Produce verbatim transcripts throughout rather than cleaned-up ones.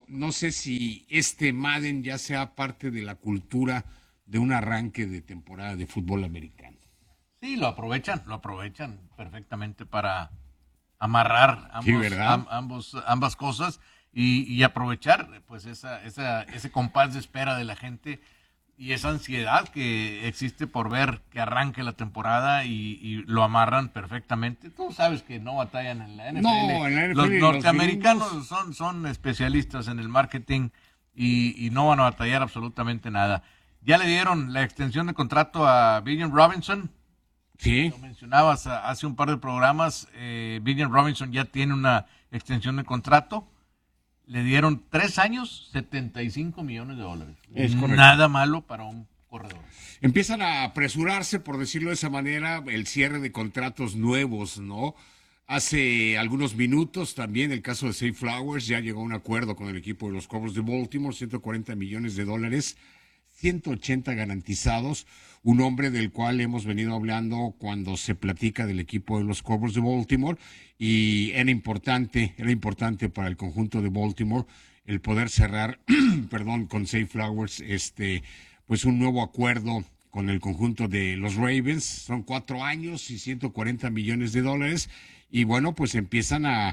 no sé si este Madden ya sea parte de la cultura de un arranque de temporada de fútbol americano. Sí, lo aprovechan, lo aprovechan perfectamente para amarrar Sí, ambos, ¿verdad? am- ambos, ambas cosas y, y aprovechar pues esa, esa, ese compás de espera de la gente y esa ansiedad que existe por ver que arranque la temporada y, y lo amarran perfectamente. Tú sabes que no batallan en la N F L. No, en la Los N F L los norteamericanos gringos. son, son especialistas en el marketing y, y no van a batallar absolutamente nada. Ya le dieron la extensión de contrato a William Robinson. Sí. Lo mencionabas a- hace un par de programas, eh, William Robinson ya tiene una extensión de contrato. Le dieron tres años, setenta y cinco millones de dólares. Es correcto. Nada malo para un corredor. Empiezan a apresurarse, por decirlo de esa manera, el cierre de contratos nuevos, ¿no? Hace algunos minutos también el caso de Safe Flowers ya llegó a un acuerdo con el equipo de los Cobras de Baltimore, ciento cuarenta millones de dólares, ciento ochenta garantizados, un hombre del cual hemos venido hablando cuando se platica del equipo de los Cobras de Baltimore y era importante, era importante para el conjunto de Baltimore el poder cerrar, perdón, con Safe Flowers, este, pues un nuevo acuerdo con el conjunto de los Ravens, son cuatro años y ciento cuarenta millones de dólares y bueno, pues empiezan a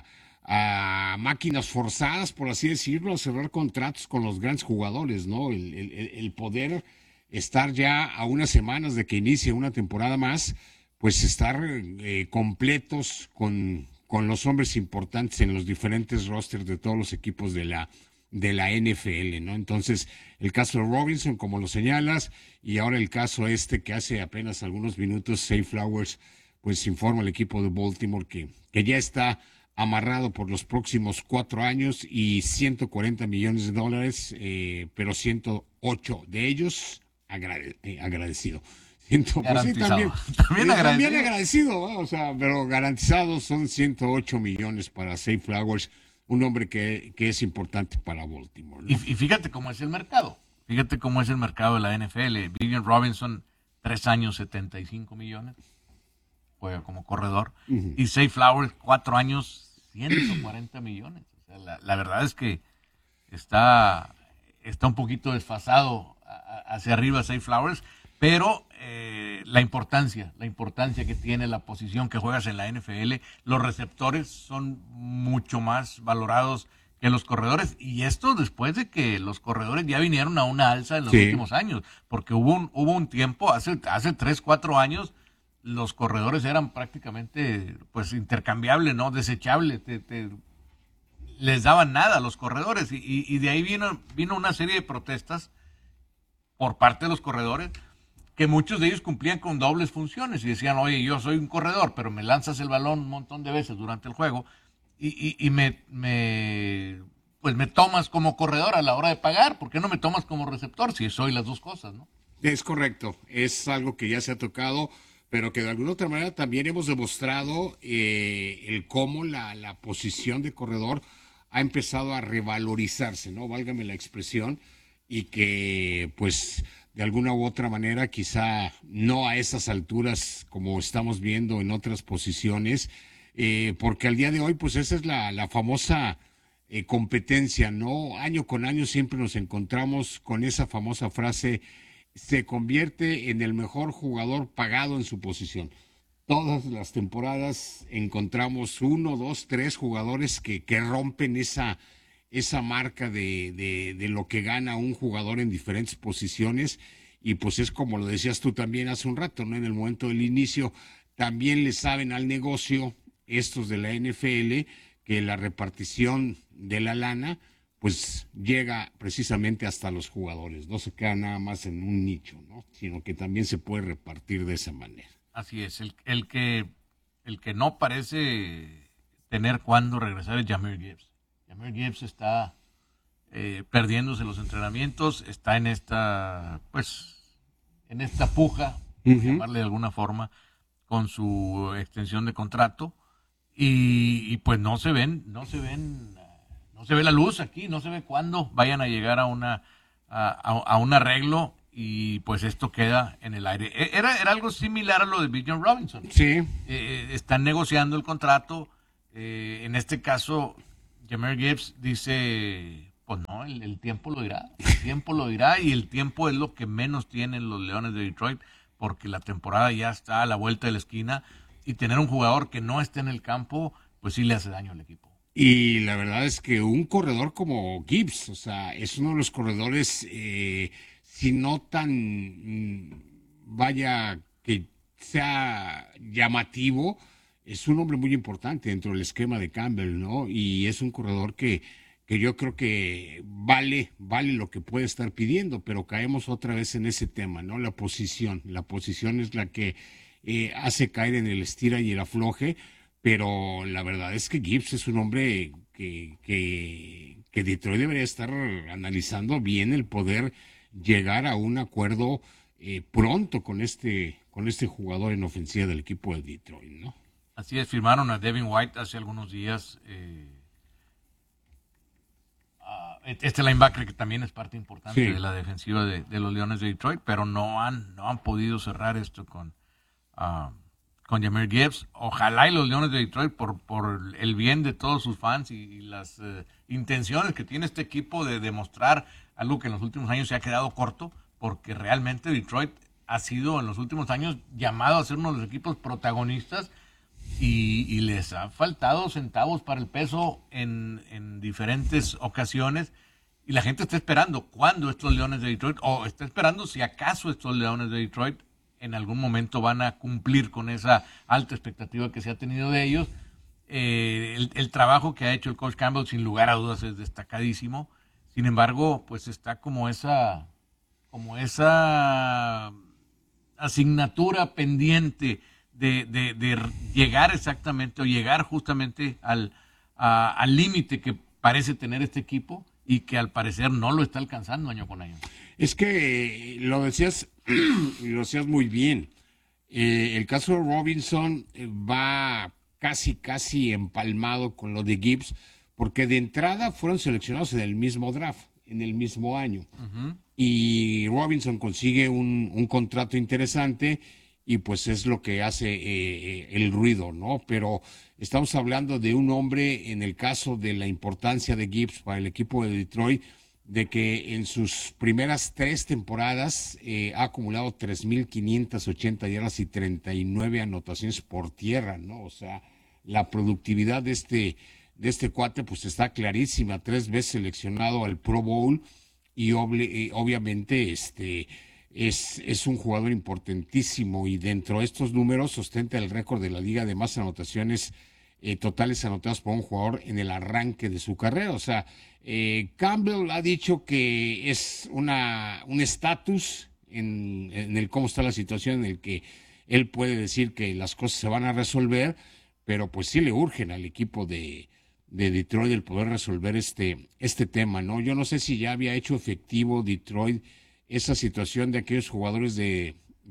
a máquinas forzadas, por así decirlo, a cerrar contratos con los grandes jugadores, ¿no? El, el, el poder estar ya a unas semanas de que inicie una temporada más, pues estar eh, completos con, con los hombres importantes en los diferentes rosters de todos los equipos de la, de la N F L, ¿no? Entonces, el caso de Robinson, como lo señalas, y ahora el caso este que hace apenas algunos minutos, Safe Flowers, pues informa al equipo de Baltimore que, que ya está amarrado por los próximos cuatro años y ciento cuarenta millones de dólares, eh, pero ciento ocho de ellos agrade, eh, agradecido. Ciento, pues sí, también, También eh, agradecido. también agradecido, ¿no? O sea, pero garantizados son ciento ocho millones para Safe Flowers, un hombre que, que es importante para Baltimore, ¿no? Y, y fíjate cómo es el mercado. Fíjate cómo es el mercado de la N F L. William Robinson, tres años, setenta y cinco millones. Juega como corredor. Ujú. Y Safe Flowers, cuatro años, ciento cuarenta millones. O sea, la, la verdad es que está, está un poquito desfasado a- a- hacia arriba Safe Flowers, pero eh, la importancia, la importancia que tiene la posición que juegas en la N F L, los receptores son mucho más valorados que los corredores, y esto después de que los corredores ya vinieron a una alza en los Sí. últimos años, porque hubo un, hubo un tiempo, hace, hace tres, cuatro años, los corredores eran prácticamente pues intercambiables, ¿no? Desechables, te, te- les daban nada a los corredores, y, y- y de ahí vino, vino una serie de protestas por parte de los corredores, que muchos de ellos cumplían con dobles funciones y decían, oye, yo soy un corredor, pero me lanzas el balón un montón de veces durante el juego y, y- y me, me, pues me tomas como corredor a la hora de pagar. ¿Por qué no me tomas como receptor si soy las dos cosas, no? Es correcto, es algo que ya se ha tocado, pero que de alguna otra manera también hemos demostrado eh, el cómo la, la posición de corredor ha empezado a revalorizarse, ¿no? Válgame la expresión, y que pues de alguna u otra manera, quizá no a esas alturas como estamos viendo en otras posiciones, eh, porque al día de hoy pues esa es la, la famosa eh, competencia, ¿no? Año con año siempre nos encontramos con esa famosa frase, se convierte en el mejor jugador pagado en su posición. Todas las temporadas encontramos uno, dos, tres jugadores que, que rompen esa, esa marca de, de, de lo que gana un jugador en diferentes posiciones. Y pues es como lo decías tú también hace un rato, ¿no? En el momento del inicio, también le saben al negocio estos de la N F L que la repartición de la lana pues llega precisamente hasta los jugadores, no se queda nada más en un nicho, ¿no? Sino que también se puede repartir de esa manera. Así es, el, el que el que no parece tener cuándo regresar es Jahmyr Gibbs. Jahmyr Gibbs está eh, perdiéndose los entrenamientos, está en esta, pues, en esta puja, por Uh-huh. llamarle de alguna forma, con su extensión de contrato, y, y pues no se ven, no se ven, no se ve la luz aquí, no se ve cuándo vayan a llegar a una a, a- a un arreglo, y pues esto queda en el aire. E- Era, era algo similar a lo de Bijan Robinson. Sí, Eh, están negociando el contrato. Eh, en este caso, Jahmyr Gibbs dice, Pues no, el, el tiempo lo dirá, el tiempo lo dirá y el tiempo es lo que menos tienen los Leones de Detroit porque la temporada ya está a la vuelta de la esquina y tener un jugador que no esté en el campo, pues sí le hace daño al equipo. Y la verdad es que un corredor como Gibbs, o sea, es uno de los corredores, eh, si no tan, mm, vaya, que sea llamativo, es un hombre muy importante dentro del esquema de Campbell, ¿no? Y es un corredor que, que yo creo que vale, vale lo que puede estar pidiendo, pero caemos otra vez en ese tema, ¿no? La posición. La posición es la que eh, hace caer en el estira y el afloje, pero la verdad es que Gibbs es un hombre que, que, que Detroit debería estar analizando bien el poder llegar a un acuerdo eh, pronto con este, con este jugador en ofensiva del equipo de Detroit, ¿no? Así es, firmaron a Devin White hace algunos días. Eh, uh, este linebacker que también es parte importante sí. de la defensiva de, de los Leones de Detroit, pero no han, no han podido cerrar esto con, uh, con Jahmyr Gibbs. Ojalá y los Leones de Detroit, por, por el bien de todos sus fans y, y las uh, intenciones que tiene este equipo de demostrar algo que en los últimos años se ha quedado corto, porque realmente Detroit ha sido en los últimos años llamado a ser uno de los equipos protagonistas. Y, y les ha faltado centavos para el peso en, en diferentes ocasiones y la gente está esperando cuándo estos Leones de Detroit, o está esperando si acaso estos Leones de Detroit en algún momento van a cumplir con esa alta expectativa que se ha tenido de ellos. Eh, el, el trabajo que ha hecho el coach Campbell sin lugar a dudas es destacadísimo, sin embargo pues está como esa como esa asignatura pendiente De, de, de llegar exactamente o llegar justamente al a, al límite que parece tener este equipo y que al parecer no lo está alcanzando año con año. Es que lo decías, lo decías muy bien. Eh, el caso de Robinson va casi, casi empalmado con lo de Gibbs, porque de entrada fueron seleccionados en el mismo draft, en el mismo año. Uh-huh. Y Robinson consigue un, un contrato interesante y pues es lo que hace eh, el ruido, ¿no? Pero estamos hablando de un hombre, en el caso de la importancia de Gibbs para el equipo de Detroit, de que en sus primeras tres temporadas eh, ha acumulado tres mil quinientas ochenta yardas y treinta y nueve anotaciones por tierra, ¿no? O sea, la productividad de este, de este cuate pues está clarísima, tres veces seleccionado al Pro Bowl y obli- eh, obviamente este... Es, es un jugador importantísimo y dentro de estos números ostenta el récord de la liga de más anotaciones eh, totales anotadas por un jugador en el arranque de su carrera. O sea, eh, Campbell ha dicho que es una un estatus en, en el cómo está la situación, en el que él puede decir que las cosas se van a resolver, pero pues sí le urgen al equipo de, de Detroit el poder resolver este, este tema, ¿no? Yo no sé si ya había hecho efectivo Detroit esa situación de aquellos jugadores de,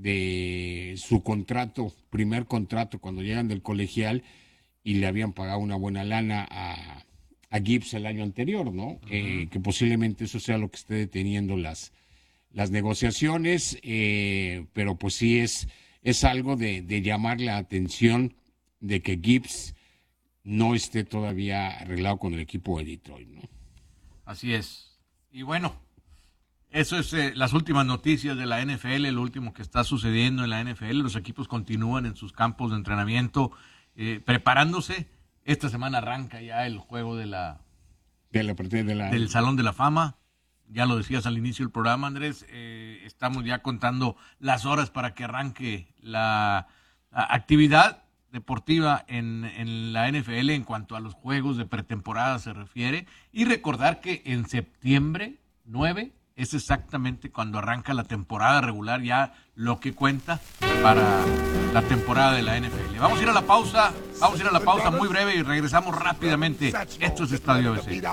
de su contrato, primer contrato, cuando llegan del colegial y le habían pagado una buena lana a, a Gibbs el año anterior, ¿no? Uh-huh. Eh, que posiblemente eso sea lo que esté deteniendo las, las negociaciones, eh, pero pues sí es, es algo de, de llamar la atención de que Gibbs no esté todavía arreglado con el equipo de Detroit, ¿no? Así es. Y bueno, eso es eh, las últimas noticias de la N F L, lo último que está sucediendo en la N F L. Los equipos continúan en sus campos de entrenamiento eh, preparándose. Esta semana arranca ya el juego de la, de la, de la del Salón de la Fama. Ya lo decías al inicio del programa, Andrés. Eh, estamos ya contando las horas para que arranque la, la actividad deportiva en, en la N F L en cuanto a los juegos de pretemporada se refiere. Y recordar que en septiembre nueve es exactamente cuando arranca la temporada regular, ya lo que cuenta para la temporada de la N F L. Vamos a ir a la pausa, vamos a ir a la pausa muy breve y regresamos rápidamente. Esto es Estadio A B C.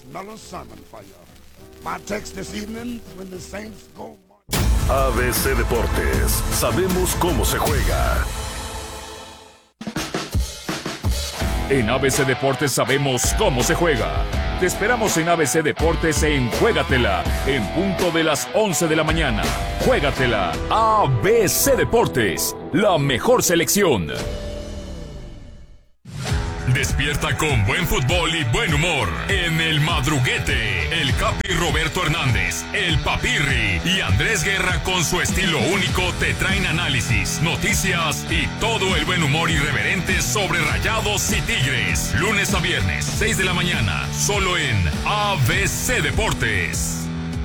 A B C Deportes, sabemos cómo se juega. En A B C Deportes sabemos cómo se juega. Te esperamos en A B C Deportes en Juégatela, en punto de las once de la mañana. Juégatela, A B C Deportes, la mejor selección. Despierta con buen fútbol y buen humor en El Madruguete. El Capi Roberto Hernández, el Papirri y Andrés Guerra con su estilo único te traen análisis, noticias y todo el buen humor irreverente sobre Rayados y Tigres. Lunes a viernes, seis de la mañana, solo en A B C Deportes.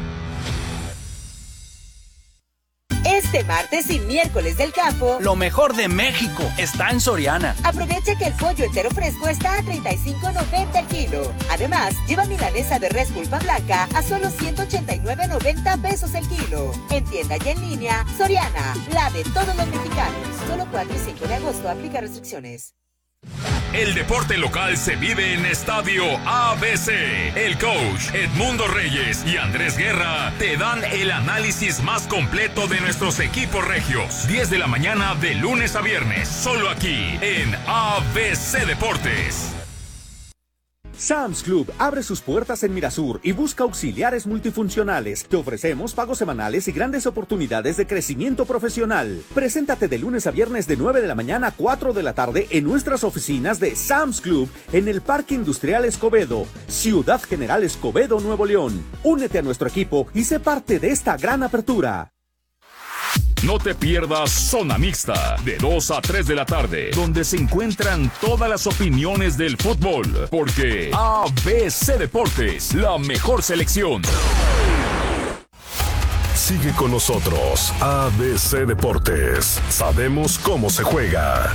Este martes y miércoles del campo, lo mejor de México está en Soriana. Aprovecha que el pollo entero fresco está a treinta y cinco noventa el kilo. Además, lleva milanesa de res pulpa blanca a solo ciento ochenta y nueve noventa pesos el kilo. En tienda y en línea, Soriana, la de todos los mexicanos. Solo cuatro y cinco de agosto, aplica restricciones. El deporte local se vive en Estadio A B C. El coach Edmundo Reyes y Andrés Guerra te dan el análisis más completo de nuestros equipos regios. diez de la mañana de lunes a viernes, solo aquí en A B C Deportes. Sam's Club abre sus puertas en Mirasur y busca auxiliares multifuncionales. Te ofrecemos pagos semanales y grandes oportunidades de crecimiento profesional. Preséntate de lunes a viernes de nueve de la mañana a cuatro de la tarde en nuestras oficinas de Sam's Club en el Parque Industrial Escobedo, Ciudad General Escobedo, Nuevo León. Únete a nuestro equipo y sé parte de esta gran apertura. No te pierdas Zona Mixta, de dos a tres de la tarde, donde se encuentran todas las opiniones del fútbol, porque A B C Deportes, la mejor selección. Sigue con nosotros, A B C Deportes. Sabemos cómo se juega.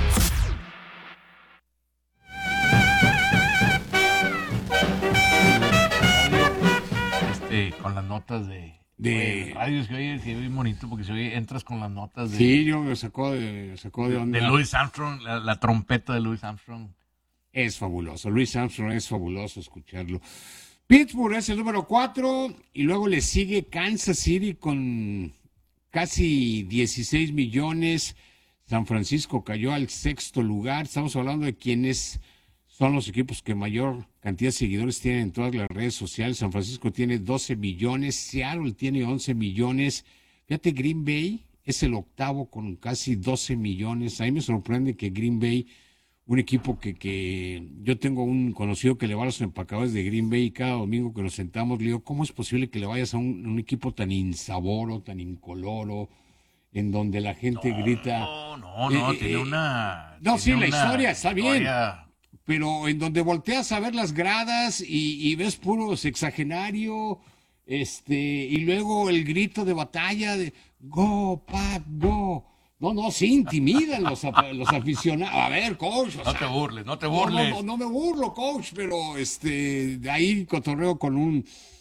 Este, con las notas de... De radio se oye, se oye bonito porque se oye, entras con las notas de... Sí, yo me sacó de, sacó de onda. De Louis Armstrong, la, la trompeta de Louis Armstrong. Es fabuloso, Louis Armstrong es fabuloso escucharlo. Pittsburgh es el número cuatro y luego le sigue Kansas City con casi dieciséis millones. San Francisco cayó al sexto lugar. Estamos hablando de quienes son los equipos que mayor cantidad de seguidores tienen en todas las redes sociales. San Francisco tiene doce millones, Seattle tiene once millones. Fíjate, Green Bay es el octavo con casi doce millones. A mí me sorprende que Green Bay, un equipo que, que yo tengo un conocido que le va a los empacadores de Green Bay y cada domingo que nos sentamos le digo, ¿cómo es posible que le vayas a un, un equipo tan insaboro, tan incoloro, en donde la gente no, grita? No, no, no, eh, tiene eh, una... No, tiene sí, la una historia está bien. historia... Pero en donde volteas a ver las gradas y, y ves puro sexagenario, este, y luego el grito de batalla de go, Pack, go. No, no, sí intimidan los, los aficionados. A ver, coach. O no sea, te burles, no te no, burles. No, no, no me burlo, coach, pero este, de ahí cotorreo con un,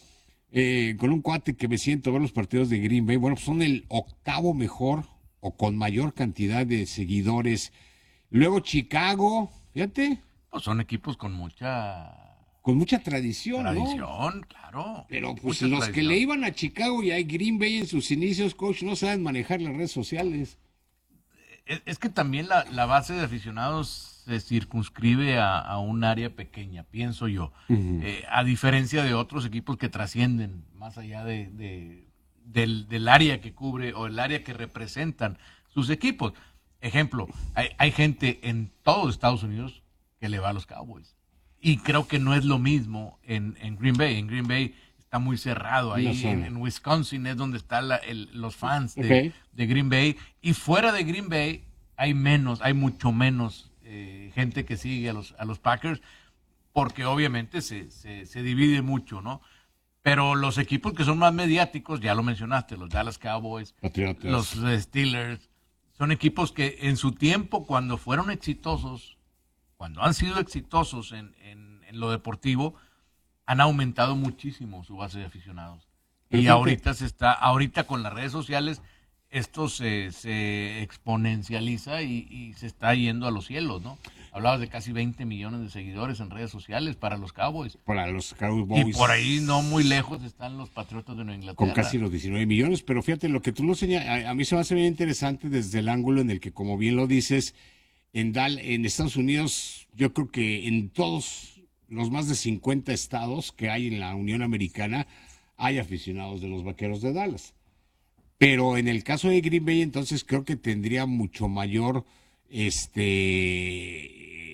eh, con un cuate que me siento a ver los partidos de Green Bay. Bueno, pues son el octavo mejor o con mayor cantidad de seguidores. Luego Chicago, fíjate. Pues son equipos con mucha... Con mucha tradición, Tradición, ¿no? claro. Pero pues mucha los tradición. que le iban a Chicago y a Green Bay en sus inicios, coach, no saben manejar las redes sociales. Es, es que también la, la base de aficionados se circunscribe a, a un área pequeña, pienso yo. Uh-huh. Eh, a diferencia de otros equipos que trascienden más allá de, de, del, del área que cubre o el área que representan sus equipos. Ejemplo, hay, hay gente en todos Estados Unidos que le va a los Cowboys. Y creo que no es lo mismo en, en Green Bay. En Green Bay está muy cerrado. Ahí en, en Wisconsin es donde están los fans de, okay. de Green Bay. Y fuera de Green Bay hay menos, hay mucho menos eh, gente que sigue a los, a los Packers, porque obviamente se, se, se divide mucho, ¿no? Pero los equipos que son más mediáticos, ya lo mencionaste, los Dallas Cowboys, Patriotas. Los uh, Steelers, son equipos que en su tiempo, cuando fueron exitosos, cuando han sido exitosos en, en, en lo deportivo, han aumentado muchísimo su base de aficionados. Y Perfecto. ahorita se está, ahorita con las redes sociales, esto se, se exponencializa y, y se está yendo a los cielos, ¿no? Hablabas de casi veinte millones de seguidores en redes sociales para los Cowboys. Para los Cowboys. Y por ahí no muy lejos están los Patriotas de Nueva Inglaterra. Con casi los diecinueve millones, pero fíjate, lo que tú lo señalas, a, a mí se me hace bien interesante desde el ángulo en el que, como bien lo dices, En, Dal, en Estados Unidos, yo creo que en todos los más de cincuenta estados que hay en la Unión Americana, hay aficionados de los Vaqueros de Dallas. Pero en el caso de Green Bay, entonces creo que tendría mucho mayor este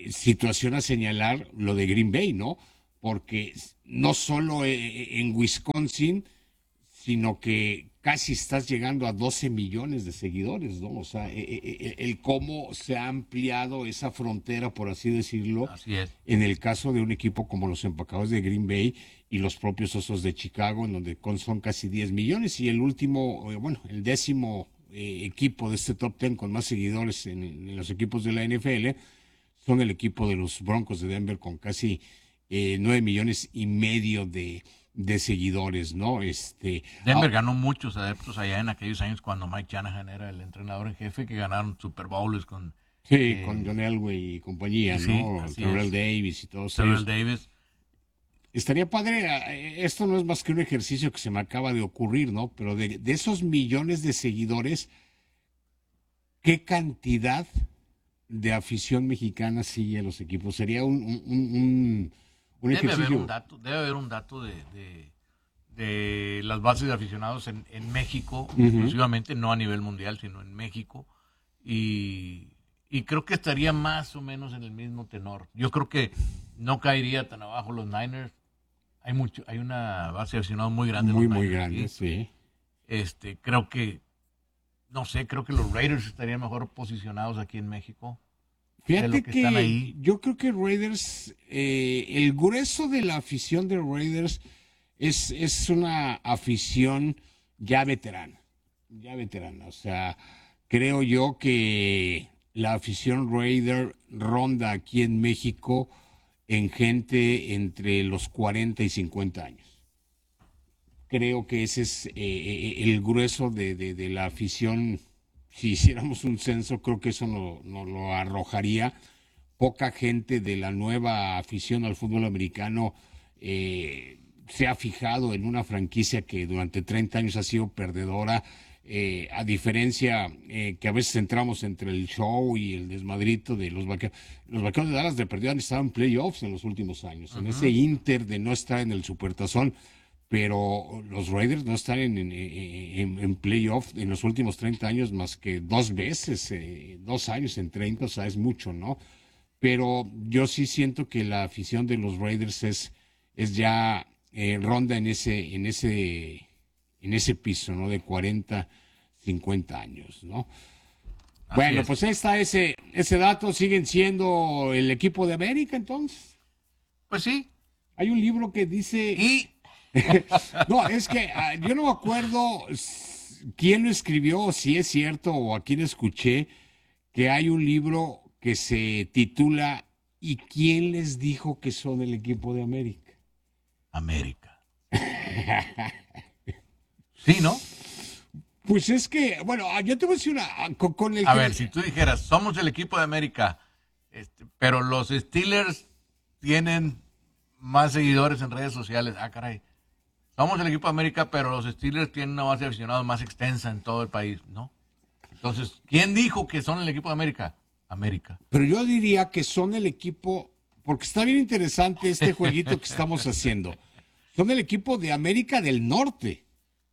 eh, situación a señalar lo de Green Bay, ¿no? Porque no solo eh, en Wisconsin, sino que casi estás llegando a doce millones de seguidores, ¿no? O sea, eh, eh, el cómo se ha ampliado esa frontera, por así decirlo, Así es. en el caso de un equipo como los Empacados de Green Bay y los propios Osos de Chicago, en donde son casi diez millones, y el último, eh, bueno, el décimo eh, equipo de este top ten con más seguidores en, en los equipos de la N F L son el equipo de los Broncos de Denver con casi eh, nueve millones y medio de, de seguidores, ¿no? Este, Denver ah, ganó muchos adeptos allá en aquellos años cuando Mike Shanahan era el entrenador en jefe, que ganaron Super Bowls con sí, eh, con John Elway y compañía, sí, ¿no? así Terrell es. Davis y todos Terrell ellos. Davis. Estaría padre, eh, esto no es más que un ejercicio que se me acaba de ocurrir, ¿no? Pero de, de esos millones de seguidores, ¿qué cantidad de afición mexicana sigue a los equipos? Sería un, un, un, un- un Debe haber ejercicio. un dato, debe haber un dato de, de, de las bases de aficionados en, en México, Ujú. exclusivamente, no a nivel mundial, sino en México. Y, y creo que estaría más o menos en el mismo tenor. Yo creo que no caería tan abajo los Niners. Hay mucho, hay una base de aficionados muy grande. Muy, los muy Niners, grande, ¿sí? sí. Este, creo que, no sé, creo que los Raiders estarían mejor posicionados aquí en México. de Fíjate lo que que, están ahí. yo creo que Raiders, eh, el grueso de la afición de Raiders es, es una afición ya veterana, ya veterana. O sea, creo yo que la afición Raider ronda aquí en México en gente entre los cuarenta y cincuenta años. Creo que ese es eh, eh, el grueso de, de- de la afición. Si hiciéramos un censo, creo que eso nos no, no lo arrojaría. Poca gente de la nueva afición al fútbol americano eh, se ha fijado en una franquicia que durante treinta años ha sido perdedora, eh, a diferencia eh, que a veces entramos entre el show y el desmadrito de los vaqueros. Los vaqueros de Dallas de perdida han estado en playoffs en los últimos años, en ese inter de no estar en el supertazón, pero los Raiders no están en, en, en, en playoff en los últimos treinta años más que dos veces, eh, dos años en treinta, o sea, es mucho, ¿no? Pero yo sí siento que la afición de los Raiders es, es ya eh, ronda en ese, en ese, en ese piso, ¿no? De cuarenta, cincuenta años, ¿no? Así Bueno, es. pues ahí está ese, ese dato. ¿Siguen siendo el equipo de América entonces? Pues sí. Hay un libro que dice... Y No, es que ah, yo no me acuerdo s- quién lo escribió, o si es cierto, o a quién escuché, que hay un libro que se titula ¿Y quién les dijo que son el equipo de América? América. Sí, ¿no? Pues es que, bueno, ah, yo te voy a decir una, ah, con, con el A que- ver, si tú dijeras, somos el equipo de América, este, pero los Steelers tienen más seguidores en redes sociales. Ah, caray. Somos el equipo de América, pero los Steelers tienen una base de aficionados más extensa en todo el país, ¿no? Entonces, ¿quién dijo que son el equipo de América? América. Pero yo diría que son el equipo, porque está bien interesante este jueguito que estamos haciendo. Son el equipo de América del Norte.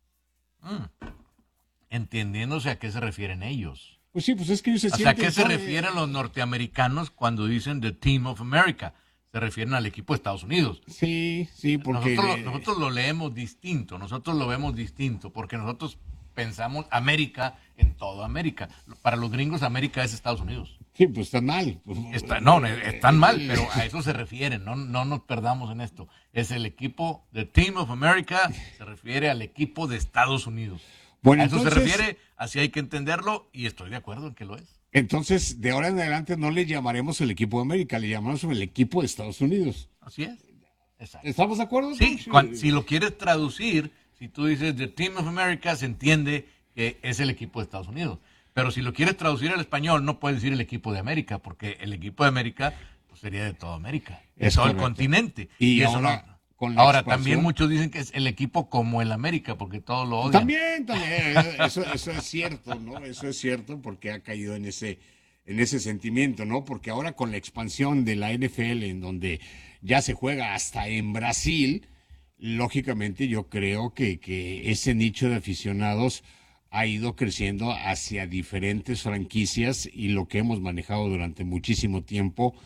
Entendiéndose a qué se refieren ellos. Pues sí, pues es que ellos se O sea, ¿a sienten... qué se son, eh, refieren los norteamericanos cuando dicen The Team of America? Se refieren al equipo de Estados Unidos. Sí, sí, porque... Nosotros, lo- nosotros lo leemos distinto, nosotros lo vemos distinto, porque nosotros pensamos América en toda América. Para los gringos, América es Estados Unidos. Sí, pues están mal. Está- no, están mal, pero a eso se refieren, no, no nos perdamos en esto. Es el equipo, The Team of America, se refiere al equipo de Estados Unidos. Bueno, a eso entonces- se refiere, así hay que entenderlo, y estoy de acuerdo en que lo es. Entonces, de ahora en adelante no le llamaremos el equipo de América, le llamaremos el equipo de Estados Unidos. Así es. Exacto. ¿Estamos de acuerdo? Sí, Tom? cuan- si lo quieres traducir, si tú dices The Team of America, se entiende que es el equipo de Estados Unidos. Pero si lo quieres traducir al español, no puedes decir el equipo de América, porque el equipo de América pues, sería de toda América, de Es todo el correcto. continente. Y eso ahora, no- con la ahora expansión- también muchos dicen que es el equipo como el América, porque todos lo odian. También, también, eso, eso es cierto, ¿no? Eso es cierto porque ha caído en ese, en ese sentimiento, ¿no? Porque ahora con la expansión de la N F L, en donde ya se juega hasta en Brasil, lógicamente yo creo que, que ese nicho de aficionados ha ido creciendo hacia diferentes franquicias y lo que hemos manejado durante muchísimo tiempo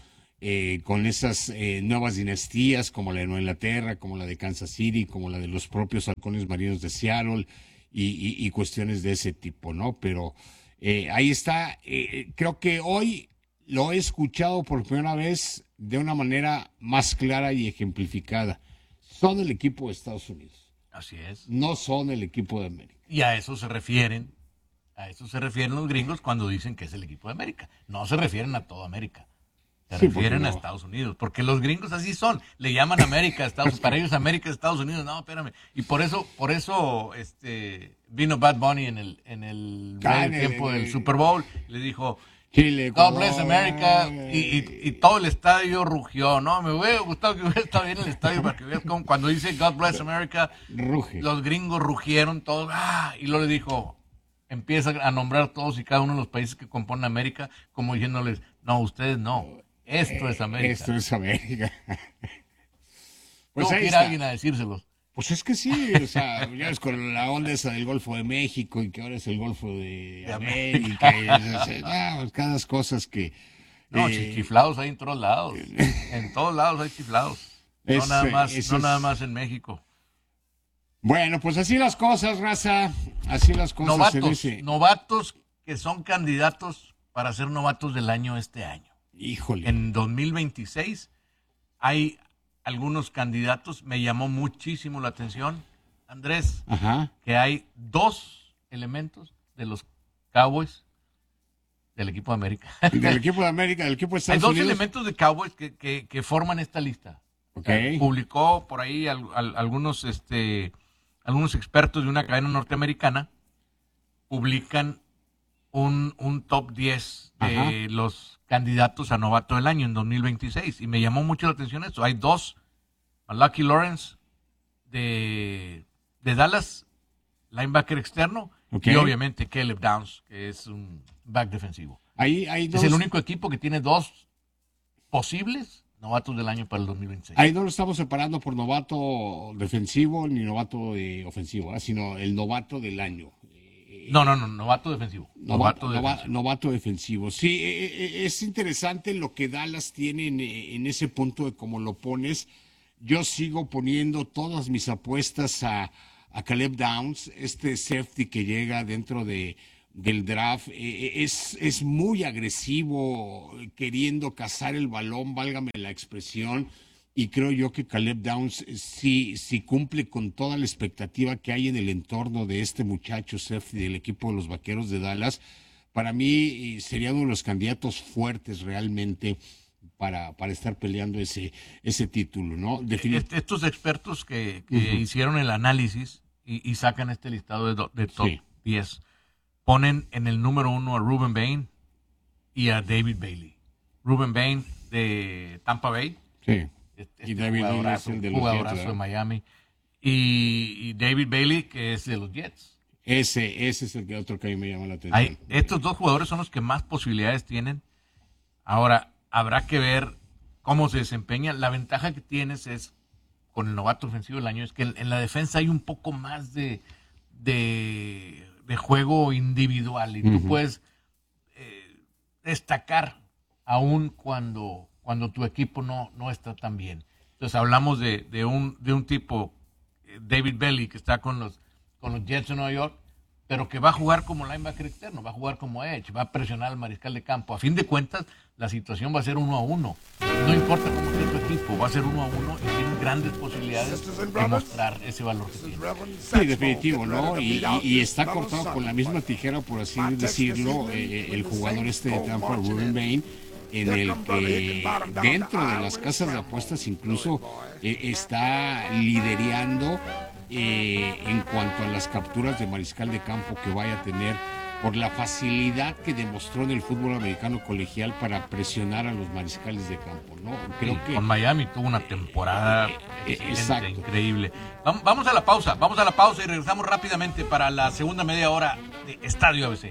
eh, con esas eh, nuevas dinastías como la de Nueva Inglaterra, como la de Kansas City, como la de los propios halcones marinos de Seattle y, y, y cuestiones de ese tipo, ¿no? Pero eh, ahí está, eh, creo que hoy lo he escuchado por primera vez de una manera más clara y ejemplificada. Son el equipo de Estados Unidos. Así es. No son el equipo de América. Y a eso se refieren, a eso se refieren los gringos cuando dicen que es el equipo de América. No se refieren a toda América. Se Sí, refieren porque a no. Estados Unidos. Porque los gringos así son. Le llaman América, Estados Para ellos América es Estados Unidos. No, espérame. Y por eso, por eso, este, vino Bad Bunny en el, en el Ah, medio en el- tiempo en el- del Super Bowl. Le dijo, Chile, God bless Ecuador, America, y, y, y todo el estadio rugió, ¿no? Me hubiera gustado que hubiera estado bien el estadio para que veas cómo cuando dice God bless America, ruge. los gringos rugieron todos, ¡ah! Y luego le dijo, empieza a nombrar todos y cada uno de los países que componen América, como diciéndoles, no, ustedes no, esto es América. Esto es América. Pues Tuvo ahí que ir está. alguien a decírselos. Pues es que sí, o sea, ya ves con la onda esa del Golfo de México y que ahora es el Golfo de, De América. y es- es- ah, pues cada cosas que... No, eh, chiflados hay en todos lados, en todos lados hay chiflados. No Es, nada eh, más, eso no es- nada más en México. Bueno, pues así las cosas, raza, así las cosas. en Novatos, ese- novatos que son candidatos para ser novatos del año este año. Híjole. En dos mil veintiséis hay algunos candidatos, me llamó muchísimo la atención, Andrés, Ajá. que hay dos elementos de los Cowboys del equipo de América. Del equipo de América, del equipo de Hay Estados dos Unidos. elementos de Cowboys que, que, que forman esta lista. Ok. Publicó por ahí al- al- algunos, este, algunos expertos de una cadena norteamericana, publican un, un top diez de Ajá. los candidatos a novato del año en dos mil veintiséis. Y me llamó mucho la atención eso. Hay dos, Lucky Lawrence de, de Dallas, linebacker externo, Ok. y obviamente Caleb Downs, que es un back defensivo. Ahí hay dos, Es el único equipo que tiene dos posibles novatos del año para el dos mil veintiséis. ahí no lo estamos separando por novato defensivo ni novato eh, ofensivo, ¿ah? Sino el novato del año. No, no, no, novato defensivo. Novato, Novato nova- defensivo. novato defensivo. Sí, eh, eh, es interesante lo que Dallas tiene en, eh, en ese punto de cómo lo pones. Yo sigo poniendo todas mis apuestas a, a Caleb Downs, este safety que llega dentro de, del draft. Eh, es, es muy agresivo, queriendo cazar el balón, válgame la expresión. Y creo yo que Caleb Downs sí, sí cumple con toda la expectativa que hay en el entorno de este muchacho safety del equipo de los Vaqueros de Dallas. Para mí eh, sería uno de los candidatos fuertes realmente para, para estar peleando ese, ese título, ¿no? Defini- Est- Estos expertos que, que hicieron el análisis y, y sacan este listado de, do- de top Sí. diez, ponen en el número uno a Ruben Bain y a David Bailey. Ruben Bain de Tampa Bay. Sí. Este Y David Bailey jugadorazo, es el de los jugadorazo Jets, de ¿verdad? Miami. Y, y David Bailey, que es de los Jets. Ese, ese es el que otro que a mí me llama la atención. Hay, estos dos jugadores son los que más posibilidades tienen. Ahora, habrá que ver cómo se desempeñan. La ventaja que tienes es, con el novato ofensivo del año, es que en, en la defensa hay un poco más de, de, de juego individual y tú Ujú. puedes eh, destacar aún cuando, cuando tu equipo no, no está tan bien. Entonces hablamos de, de, un, de un tipo, eh, David Bailey, que está con los, con los Jets de Nueva York, pero que va a jugar como linebacker externo, va a jugar como edge, va a presionar al mariscal de campo. A fin de cuentas, la situación va a ser uno a uno. No importa cómo esté tu equipo, va a ser uno a uno y tiene grandes posibilidades de mostrar ese valor que tiene. Sí, definitivo, ¿no? Y, y- y está cortado con la misma tijera, por así decirlo, eh, el jugador este de Tampa, Ruben Bain, en el que dentro de las casas de apuestas incluso eh, está liderando eh, en cuanto a las capturas de mariscal de campo que vaya a tener por la facilidad que demostró en el fútbol americano colegial para presionar a los mariscales de campo, ¿no? Creo Sí, que con Miami tuvo una temporada Eh, excelente, exacto. increíble. Vam- Vamos a la pausa, vamos a la pausa y regresamos rápidamente para la segunda media hora de Estadio A B C.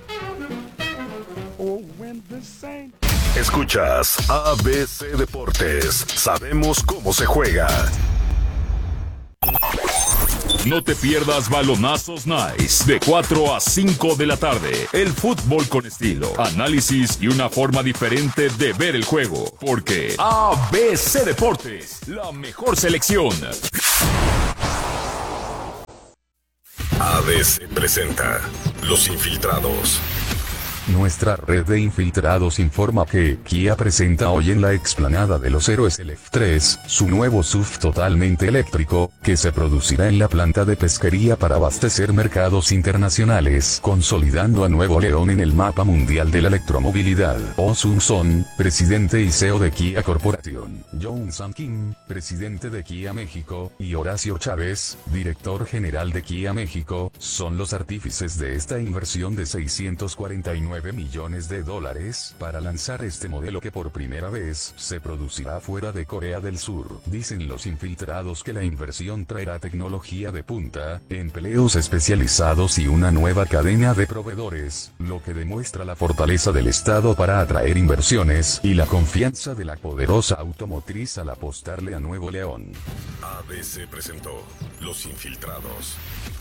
Escuchas A B C Deportes. Sabemos cómo se juega. No te pierdas Balonazos Nice de cuatro a cinco de la tarde. El fútbol con estilo, análisis y una forma diferente de ver el juego. Porque A B C Deportes, la mejor selección. A B C presenta Los Infiltrados. Nuestra red de infiltrados informa que Kia presenta hoy en la explanada de los héroes el F tres, su nuevo S U V totalmente eléctrico, que se producirá en la planta de pesquería para abastecer mercados internacionales, consolidando a Nuevo León en el mapa mundial de la electromovilidad. Oh Sun-son, presidente y C E O de Kia Corporation, John San Kim, presidente de Kia México, y Horacio Chávez, director general de Kia México, son los artífices de esta inversión de seiscientos cuarenta y nueve millones de dólares para lanzar este modelo que por primera vez se producirá fuera de Corea del Sur. Dicen los infiltrados que la inversión traerá tecnología de punta, empleos especializados y una nueva cadena de proveedores, lo que demuestra la fortaleza del Estado para atraer inversiones y la confianza de la poderosa automotriz al apostarle a Nuevo León. A B C presentó Los Infiltrados.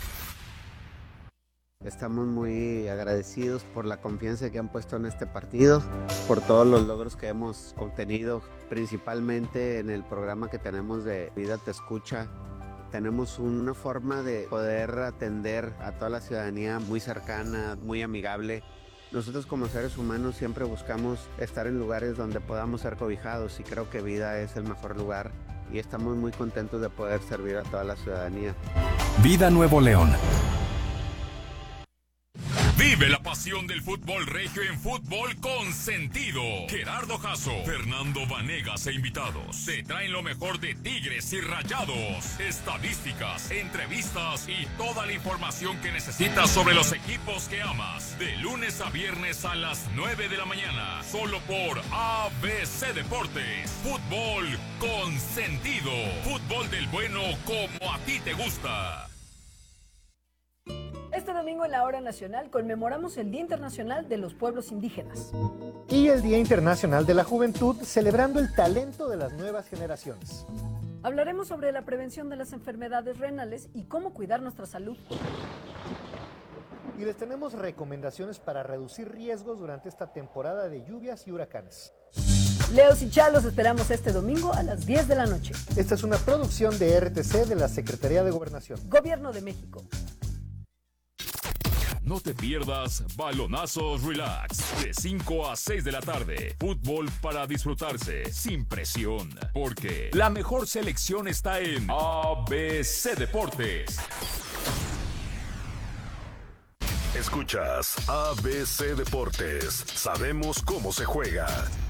Estamos muy agradecidos por la confianza que han puesto en este partido, por todos los logros que hemos obtenido, principalmente en el programa que tenemos de Vida Te Escucha. Tenemos una forma de poder atender a toda la ciudadanía muy cercana, muy amigable. Nosotros como seres humanos siempre buscamos estar en lugares donde podamos ser cobijados y creo que Vida es el mejor lugar y estamos muy contentos de poder servir a toda la ciudadanía. Vida Nuevo León. Vive la pasión del fútbol regio en Fútbol con Sentido. Gerardo Jasso, Fernando Vanegas e invitados te traen lo mejor de Tigres y Rayados, estadísticas, entrevistas y toda la información que necesitas sobre los equipos que amas. De lunes a viernes a las nueve de la mañana, solo por A B C Deportes. Fútbol con Sentido. Fútbol del bueno como a ti te gusta. Este domingo en la Hora Nacional conmemoramos el Día Internacional de los Pueblos Indígenas. Y el Día Internacional de la Juventud, celebrando el talento de las nuevas generaciones. Hablaremos sobre la prevención de las enfermedades renales y cómo cuidar nuestra salud. Y les tenemos recomendaciones para reducir riesgos durante esta temporada de lluvias y huracanes. Leos y Chalos esperamos este domingo a las diez de la noche. Esta es una producción de R T C de la Secretaría de Gobernación. Gobierno de México. No te pierdas Balonazos Relax de cinco a seis de la tarde. Fútbol para disfrutarse sin presión. Porque la mejor selección está en A B C Deportes. Escuchas A B C Deportes. Sabemos cómo se juega.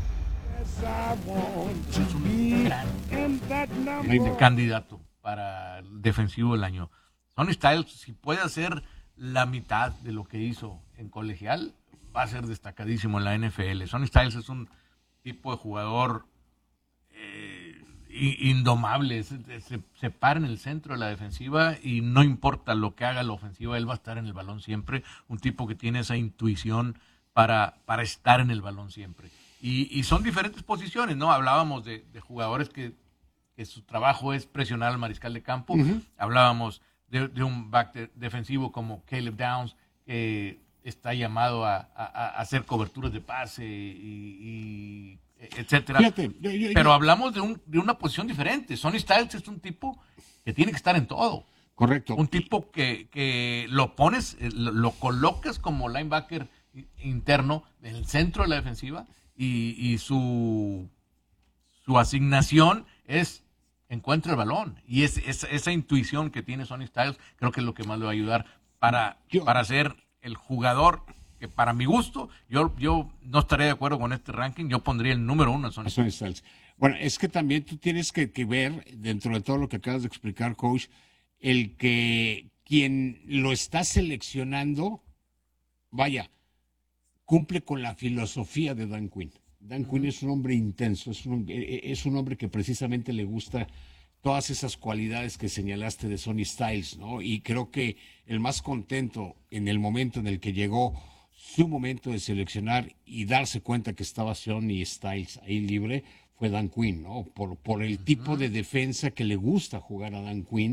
El candidato para el defensivo del año. Sonny Styles, si puede hacer la mitad de lo que hizo en colegial, va a ser destacadísimo en la N F L. Sonny Styles es un tipo de jugador eh, indomable, se, se, se para en el centro de la defensiva y no importa lo que haga la ofensiva, él va a estar en el balón siempre, un tipo que tiene esa intuición para, para estar en el balón siempre. Y, y son diferentes posiciones, ¿no? Hablábamos de, de jugadores que, que su trabajo es presionar al mariscal de campo, uh-huh. Hablábamos De, de un back de, defensivo como Caleb Downs, que está llamado a, a, a hacer coberturas de pase y, y etcétera. Fíjate, yo, yo, Pero yo, hablamos de, un, de una posición diferente. Sonny Styles es un tipo que tiene que estar en todo. Correcto. Un tipo que, que lo pones, lo, lo colocas como linebacker interno en el centro de la defensiva y, y su, su asignación es encuentra el balón, y es, es esa intuición que tiene Sonny Styles creo que es lo que más le va a ayudar para, yo, para ser el jugador que para mi gusto, yo, yo no estaría de acuerdo con este ranking, yo pondría el número uno a Sonny Styles. Styles. Bueno, es que también tú tienes que, que ver, dentro de todo lo que acabas de explicar, coach, el que quien lo está seleccionando, vaya, cumple con la filosofía de Dan Quinn. Dan Quinn es un hombre intenso, es un, es un hombre que precisamente le gusta todas esas cualidades que señalaste de Sonny Styles, ¿no? Y creo que el más contento en el momento en el que llegó su momento de seleccionar y darse cuenta que estaba Sonny Styles ahí libre fue Dan Quinn, ¿no? Por, por el tipo de defensa que le gusta jugar a Dan Quinn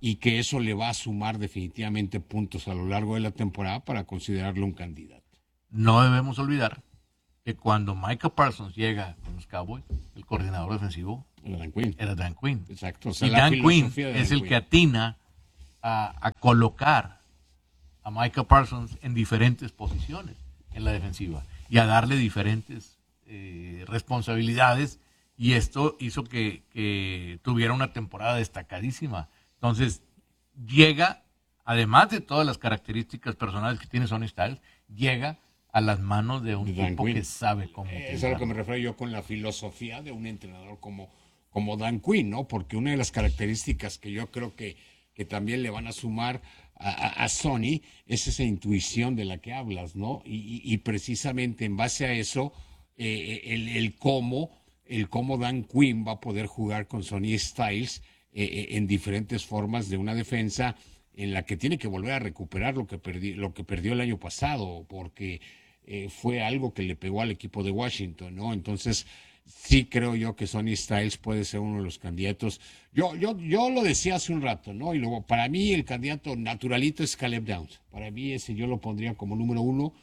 y que eso le va a sumar definitivamente puntos a lo largo de la temporada para considerarlo un candidato. No debemos olvidar que cuando Micah Parsons llega con los Cowboys, el coordinador defensivo era Dan Quinn. Era Dan Quinn. Exacto. O sea, y la Dan Quinn filosofía de es Dan el Quinn. que atina a, a colocar a Micah Parsons en diferentes posiciones en la defensiva y a darle diferentes eh, responsabilidades, y esto hizo que, que tuviera una temporada destacadísima. Entonces, llega, además de todas las características personales que tiene Sonny Styles, llega a las manos de un De Dan tipo Quinn. que sabe cómo. Eh, Es a lo que me refiero yo con la filosofía de un entrenador como, como Dan Quinn, ¿no? Porque una de las características que yo creo que, que también le van a sumar a, a, a Sonny es esa intuición de la que hablas, ¿no? Y, y, y precisamente en base a eso, eh, el, el cómo, el cómo Dan Quinn va a poder jugar con Sonny Styles eh, en diferentes formas de una defensa en la que tiene que volver a recuperar lo que perdi, lo que perdió el año pasado, porque eh, fue algo que le pegó al equipo de Washington, ¿no? Entonces, sí creo yo que Sonny Styles puede ser uno de los candidatos. Yo, yo, yo lo decía hace un rato, ¿no? Y luego, para mí, el candidato naturalito es Caleb Downs. Para mí, ese yo lo pondría como número uno,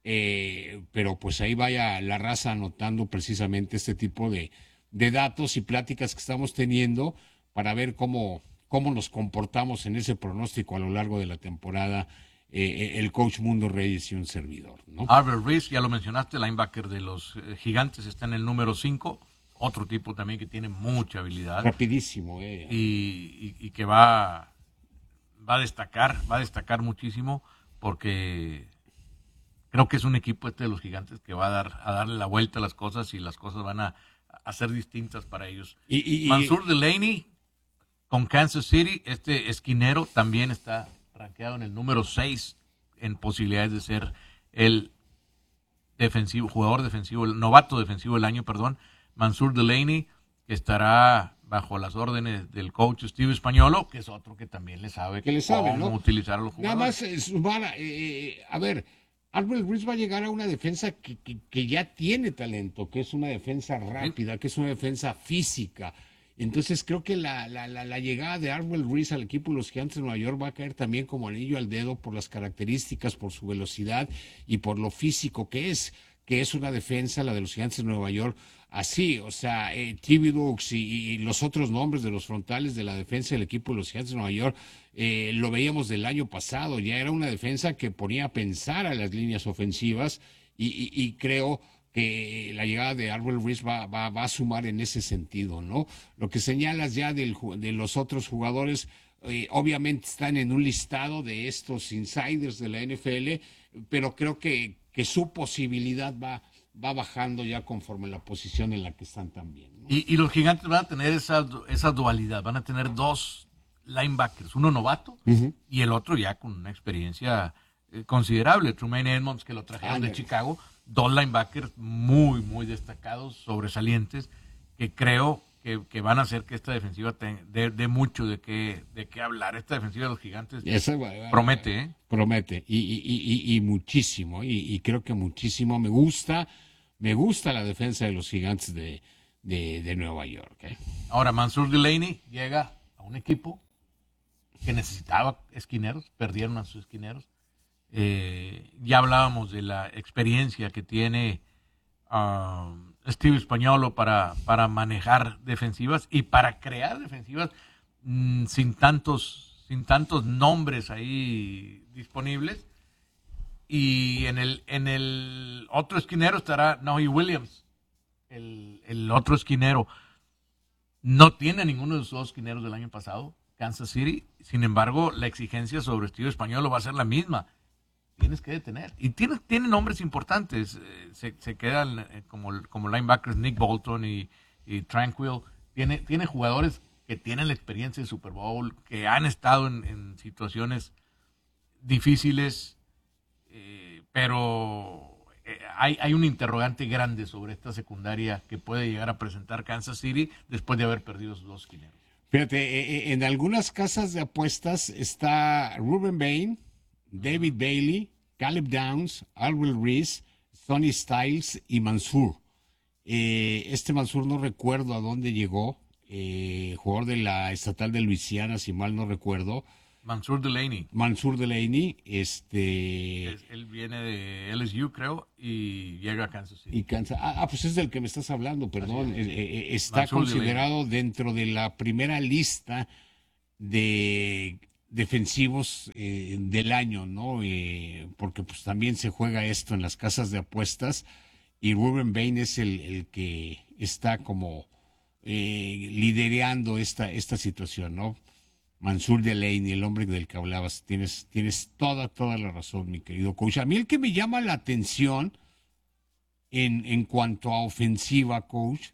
eh, pero pues ahí vaya la raza anotando precisamente este tipo de, de datos y pláticas que estamos teniendo para ver cómo, cómo nos comportamos en ese pronóstico a lo largo de la temporada, eh, el coach Mundo Reyes y un servidor, ¿no? Arvel Reese, ya lo mencionaste, linebacker de los eh, Gigantes, está en el número cinco, otro tipo también que tiene mucha habilidad. Rapidísimo, eh. Y, y, y que va, va a destacar, va a destacar muchísimo, porque creo que es un equipo este de los Gigantes que va a dar a darle la vuelta a las cosas, y las cosas van a, a ser distintas para ellos. Y, y, y, Mansour Delaney con Kansas City, este esquinero también está rankeado en el número seis en posibilidades de ser el defensivo, jugador defensivo, el novato defensivo del año, perdón. Mansour Delaney, que estará bajo las órdenes del coach Steve Spagnuolo, que es otro que también le sabe, que le sabe, cómo ¿no? utilizar a los jugadores. Nada más, eh, sumar, eh, a ver, Arvel Reese va a llegar a una defensa que, que, que ya tiene talento, que es una defensa rápida, que es una defensa física. Entonces creo que la, la, la, la llegada de Arvel Reese al equipo de los Gigantes de Nueva York va a caer también como anillo al dedo por las características, por su velocidad y por lo físico que es, que es una defensa, la de los Gigantes de Nueva York, así, o sea, eh, Thibodeaux y, y los otros nombres de los frontales de la defensa del equipo de los Gigantes de Nueva York, eh, lo veíamos del año pasado, ya era una defensa que ponía a pensar a las líneas ofensivas, y, y, y creo que la llegada de Arvel Reese va, va, va a sumar en ese sentido, ¿no? Lo que señalas ya del, de los otros jugadores, eh, obviamente están en un listado de estos insiders de la N F L, pero creo que, que su posibilidad va, va bajando ya conforme la posición en la que están también, ¿no? Y, y los Gigantes van a tener esa, esa dualidad, van a tener dos linebackers, uno novato uh-huh. y el otro ya con una experiencia eh, considerable, Trumaine Edmonds, que lo trajeron ah, de Chicago. Dos linebackers muy, muy destacados, sobresalientes, que creo que, que van a hacer que esta defensiva dé de mucho de qué de qué hablar. Esta defensiva de los Gigantes Esa, promete, ¿eh? Promete, y, y, y, y muchísimo, y, y creo que muchísimo. Me gusta, me gusta la defensa de los Gigantes de, de, de Nueva York. ¿eh? Ahora, Mansour Delaney llega a un equipo que necesitaba esquineros, perdieron a sus esquineros. Eh, ya hablábamos de la experiencia que tiene uh, Steve Spagnuolo para, para manejar defensivas y para crear defensivas mmm, sin tantos sin tantos nombres ahí disponibles. Y en el en el otro esquinero estará Noe Williams, el, el otro esquinero. No tiene ninguno de los dos esquineros del año pasado, Kansas City. Sin embargo, la exigencia sobre Steve Spagnuolo va a ser la misma. Tienes que detener. Y tiene, tiene nombres importantes. Eh, se, se quedan eh, como, como linebackers Nick Bolton y, y Tranquil. Tiene, tiene jugadores que tienen la experiencia de Super Bowl, que han estado en, en situaciones difíciles, eh, pero eh, hay, hay un interrogante grande sobre esta secundaria que puede llegar a presentar Kansas City después de haber perdido sus dos esquineros. Fíjate, eh, en algunas casas de apuestas está Ruben Bain, David Bailey, Caleb Downs, Arvel Reese, Sonny Styles y Mansour. Eh, este Mansour no recuerdo a dónde llegó, eh, jugador de la estatal de Luisiana, si mal no recuerdo. Mansour Delaney. Mansour Delaney, este... Es, él viene de L S U, creo, y llega a Kansas City. Y Kansas, ah, pues es del que me estás hablando, perdón. Es. Eh, eh, está Mansour considerado Delaney. dentro de la primera lista de defensivos eh, del año, ¿no? Eh, porque pues también se juega esto en las casas de apuestas y Ruben Bain es el, el que está como eh, liderando esta, esta situación, ¿no? Mansour Delaney, el hombre del que hablabas, tienes, tienes toda, toda la razón, mi querido coach. A mí el que me llama la atención en, en cuanto a ofensiva, coach,